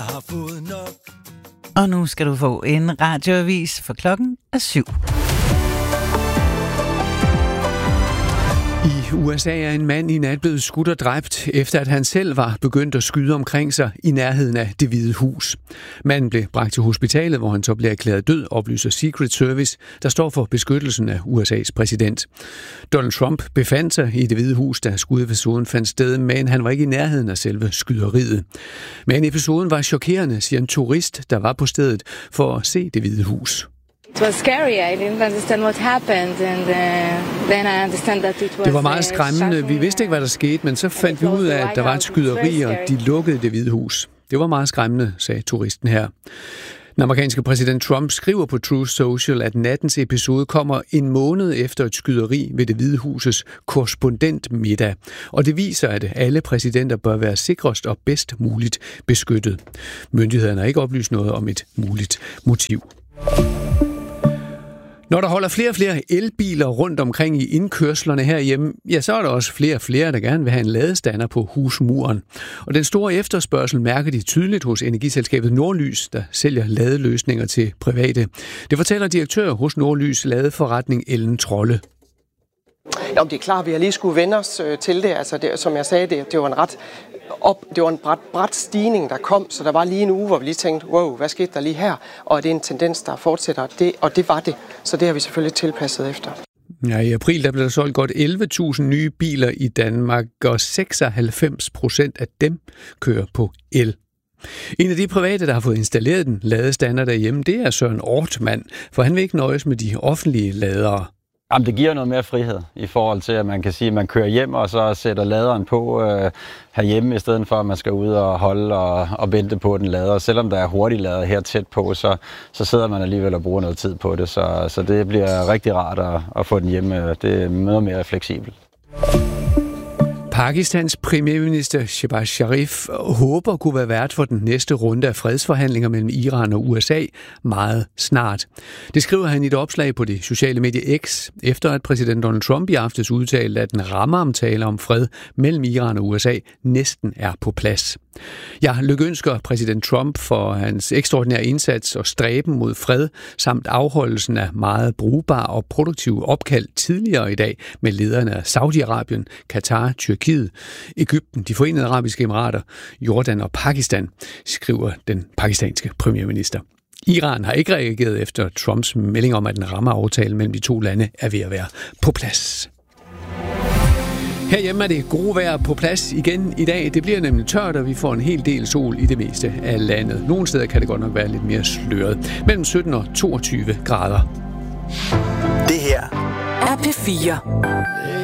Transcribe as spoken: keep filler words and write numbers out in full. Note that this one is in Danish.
har fået nok. Og nu skal du få en radioavis, for klokken er syv. I U S A er en mand i nat blevet skudt og dræbt, efter at han selv var begyndt at skyde omkring sig i nærheden af Det Hvide Hus. Manden blev bragt til hospitalet, hvor han så blev erklæret død, oplyser Secret Service, der står for beskyttelsen af U S A's præsident. Donald Trump befandt sig i Det Hvide Hus, da skudepisoden fandt sted, men han var ikke i nærheden af selve skyderiet. Men episoden var chokerende, siger en turist, der var på stedet for at se Det Hvide Hus. It was scary. I didn't understand what happened, and uh, then I understand that it was. Det var meget skræmmende. Vi vidste ikke, hvad der skete, men så fandt vi ud af, at der var et skyderi, og de lukkede Det Hvide Hus. Det var meget skræmmende, sagde turisten her. Den amerikanske præsident Trump skriver på Truth Social, at nattens episode kommer en måned efter et skyderi ved Det Hvide Husets korrespondentmiddag. Og det viser, at alle præsidenter bør være sikrest og bedst muligt beskyttet. Myndighederne har ikke oplyst noget om et muligt motiv. Når der holder flere og flere elbiler rundt omkring i indkørslerne herhjemme, ja, så er der også flere og flere, der gerne vil have en ladestander på husmuren. Og den store efterspørgsel mærker de tydeligt hos energiselskabet Nordlys, der sælger ladeløsninger til private. Det fortæller direktør hos Nordlys ladeforretning Ellen Trolle. Jamen, det er klart, at vi har lige skulle vende os øh, til det. Altså, det, som jeg sagde, det, det var en ret op, det var en brat, brat stigning, der kom, så der var lige en uge, hvor vi lige tænkte, wow, hvad skete der lige her? Og det er en tendens, der fortsætter, det, og det var det. Så det har vi selvfølgelig tilpasset efter. Ja, i april der blev der solgt godt elleve tusind nye biler i Danmark, og seksoghalvfems procent af dem kører på el. En af de private, der har fået installeret den ladestander derhjemme, det er Søren Ortmann, for han vil ikke nøjes med de offentlige ladere. Jamen, det giver noget mere frihed i forhold til, at man kan sige, at man kører hjem og så sætter laderen på øh, herhjemme, i stedet for at man skal ud og holde og, og vente på den lader. Og selvom der er hurtiglader her tæt på, så, så sidder man alligevel og bruger noget tid på det. Så, så det bliver rigtig rart at, at få den hjemme. Det er noget mere fleksibelt. Pakistans premierminister Shehbaz Sharif håber kunne være vært for den næste runde af fredsforhandlinger mellem Iran og U S A meget snart. Det skriver han i et opslag på det sociale medie X, efter at præsident Donald Trump i aftes udtalte, at en rammeaftale om fred mellem Iran og U S A næsten er på plads. Jeg lykønsker præsident Trump for hans ekstraordinære indsats og stræben mod fred, samt afholdelsen af meget brugbare og produktive opkald tidligere i dag med lederne af Saudi-Arabien, Katar, Tyrkiet, Egypten, de Forenede Arabiske Emirater, Jordan og Pakistan, skriver den pakistanske premierminister. Iran har ikke reageret efter Trumps melding om, at en rammeaftale mellem de to lande er ved at være på plads. Herhjemme er det gode vejr på plads igen i dag. Det bliver nemlig tørt, og vi får en hel del sol i det meste af landet. Nogle steder kan det godt nok være lidt mere sløret. Mellem sytten og toogtyve grader. Det her er P fire.